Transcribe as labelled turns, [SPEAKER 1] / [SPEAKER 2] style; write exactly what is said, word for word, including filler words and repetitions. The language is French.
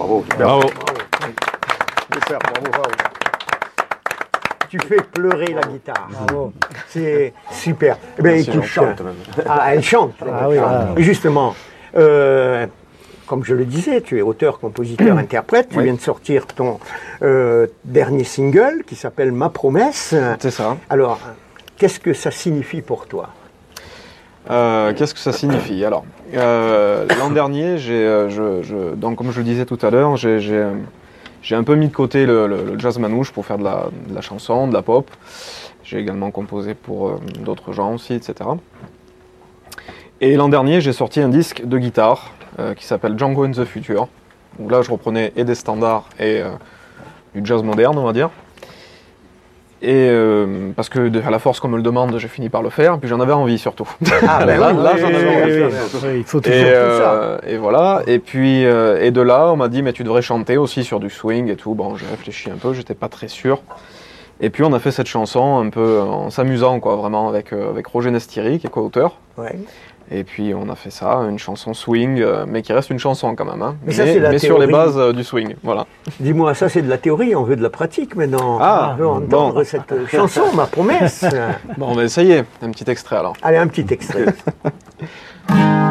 [SPEAKER 1] Bravo.
[SPEAKER 2] Bravo.
[SPEAKER 1] Super, bravo, bravo.
[SPEAKER 3] Tu fais pleurer la guitare. Bravo. C'est super. Eh bien,
[SPEAKER 1] Merci,
[SPEAKER 3] écoute,
[SPEAKER 1] elle chante même.
[SPEAKER 3] Ah, elle chante.
[SPEAKER 4] Ah oui, voilà.
[SPEAKER 3] Justement, euh, comme je le disais, tu es auteur, compositeur, interprète. Tu
[SPEAKER 1] Oui.
[SPEAKER 3] viens de sortir ton euh, dernier single qui s'appelle Ma Promesse.
[SPEAKER 1] C'est ça.
[SPEAKER 3] Alors, qu'est-ce que ça signifie pour toi?
[SPEAKER 1] Euh, Qu'est-ce que ça signifie? Alors, euh, l'an dernier, j'ai, euh, je, je, donc comme je le disais tout à l'heure, j'ai, j'ai, euh, j'ai un peu mis de côté le, le, le jazz manouche pour faire de la, de la chanson, de la pop. J'ai également composé pour euh, d'autres gens aussi, et cetera. Et l'an dernier, j'ai sorti un disque de guitare euh, qui s'appelle Django in the Future, où là, je reprenais et des standards et euh, du jazz moderne, on va dire. Et euh, parce que de, à la force qu'on me le demande, j'ai fini par le faire, puis j'en avais envie surtout.
[SPEAKER 3] Ah, ben
[SPEAKER 1] là,
[SPEAKER 3] oui,
[SPEAKER 1] là,
[SPEAKER 3] oui,
[SPEAKER 1] j'en
[SPEAKER 3] oui,
[SPEAKER 1] avais envie.
[SPEAKER 3] oui, oui,
[SPEAKER 4] Oui, il faut
[SPEAKER 1] Et,
[SPEAKER 4] toujours
[SPEAKER 1] euh, et voilà. Et puis euh, et de là, on m'a dit mais tu devrais chanter aussi sur du swing et tout. Bon, j'ai réfléchi un peu, j'étais pas très sûr. Et puis on a fait cette chanson un peu en s'amusant, quoi, vraiment avec euh, avec Roger Nestiri qui est co-auteur.
[SPEAKER 3] Ouais.
[SPEAKER 1] Et puis on a fait ça, une chanson swing, euh, mais qui reste une chanson quand même, hein.
[SPEAKER 3] Mais ça, c'est la
[SPEAKER 1] mais sur les
[SPEAKER 3] théorie.
[SPEAKER 1] bases euh, du swing, voilà.
[SPEAKER 3] Dis-moi, ça c'est de la théorie, on veut de la pratique maintenant.
[SPEAKER 1] Ah,
[SPEAKER 3] on veut entendre
[SPEAKER 1] bon.
[SPEAKER 3] cette chanson, Ma Promesse.
[SPEAKER 1] Bon, on va essayer. Un petit extrait alors.
[SPEAKER 3] Allez, un petit extrait.